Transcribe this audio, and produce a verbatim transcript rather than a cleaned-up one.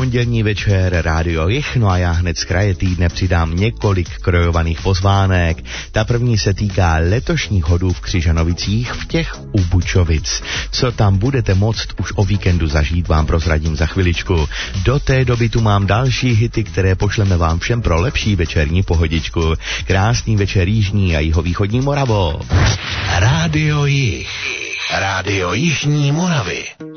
pondělní večer Rádio Jich, no a já hned z kraje týdne přidám několik krojovaných pozvánek. Ta první se týká letošních hodů v Křižanovicích v těch u Bučovic. Co tam budete moct už o víkendu zažít, vám prozradím za chviličku. Do té doby tu mám další hity, které pošleme vám všem pro lepší večerní pohodičku. Krásný večer jižní a jihovýchodní Moravo. Rádio Jich. Rádio Jižní Moravy.